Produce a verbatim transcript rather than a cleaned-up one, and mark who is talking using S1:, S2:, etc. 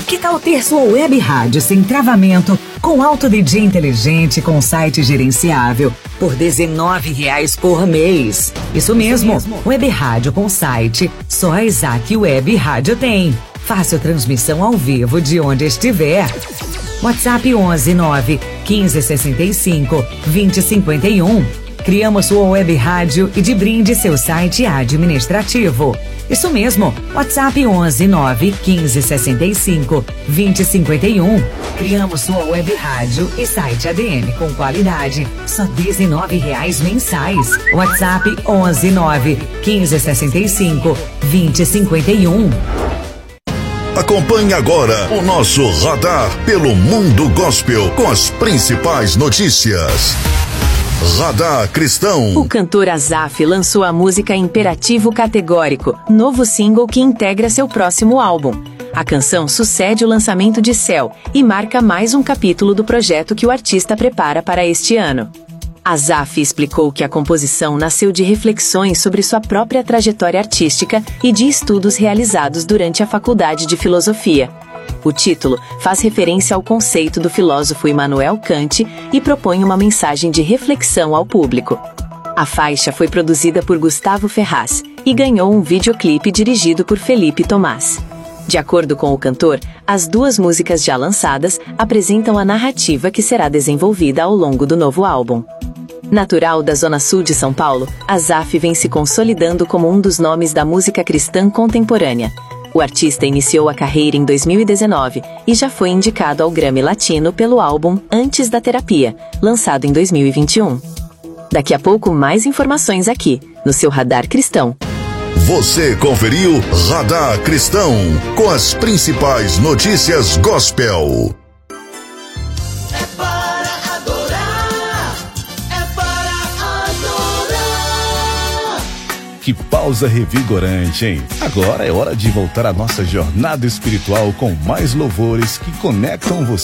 S1: Que tal ter sua web rádio sem travamento, com alto D J inteligente, com site gerenciável, por dezenove reais por mês? Isso mesmo, Isso mesmo. Web rádio com site, só a Isaac Web Rádio tem. Fácil transmissão ao vivo de onde estiver. WhatsApp onze nove quinze sessenta e cinco vinte cinquenta e um. Criamos sua web rádio e de brinde seu site administrativo. Isso mesmo, WhatsApp onze nove quinze sessenta e cinco vinte cinquenta e um. Criamos sua web rádio e site A D M com qualidade, só dezenove reais mensais. WhatsApp onze nove quinze sessenta e cinco vinte cinquenta e um.
S2: Acompanhe agora o nosso radar pelo Mundo Gospel com as principais notícias. Radar Cristão.
S3: O cantor Azaf lançou a música Imperativo Categórico, novo single que integra seu próximo álbum. A canção sucede o lançamento de Céu e marca mais um capítulo do projeto que o artista prepara para este ano. Azaf explicou que a composição nasceu de reflexões sobre sua própria trajetória artística e de estudos realizados durante a faculdade de filosofia. O título faz referência ao conceito do filósofo Immanuel Kant e propõe uma mensagem de reflexão ao público. A faixa foi produzida por Gustavo Ferraz e ganhou um videoclipe dirigido por Felipe Tomás. De acordo com o cantor, as duas músicas já lançadas apresentam a narrativa que será desenvolvida ao longo do novo álbum. Natural da Zona Sul de São Paulo, Azaf vem se consolidando como um dos nomes da música cristã contemporânea. O artista iniciou a carreira em dois mil e dezenove e já foi indicado ao Grammy Latino pelo álbum Antes da Terapia, lançado em dois mil e vinte e um. Daqui a pouco, mais informações aqui, no seu Radar Cristão.
S2: Você conferiu Radar Cristão, com as principais notícias gospel.
S4: Que pausa revigorante, hein? Agora é hora de voltar à nossa jornada espiritual com mais louvores que conectam você